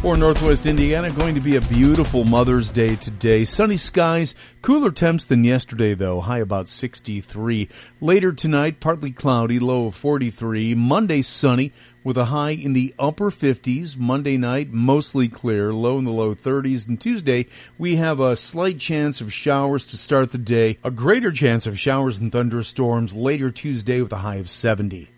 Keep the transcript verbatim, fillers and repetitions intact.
For Northwest Indiana, going to be a beautiful Mother's Day today. Sunny skies, cooler temps than yesterday, though. High about sixty-three. Later tonight, partly cloudy, low of forty-three. Monday, sunny, with a high in the upper fifties. Monday night, mostly clear, low in the low thirties. And Tuesday, we have a slight chance of showers to start the day. A greater chance of showers and thunderstorms later Tuesday with a high of seventy.